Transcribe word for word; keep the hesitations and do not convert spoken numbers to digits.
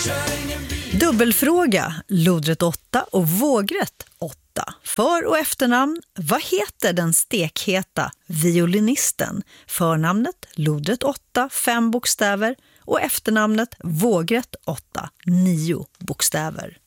Dubbelfråga, lodrätt åtta och vågrätt åtta. För- och efternamn, vad heter den stekheta violinisten? Förnamnet, lodrätt åtta, fem bokstäver och efternamnet, vågrätt åtta, nio bokstäver.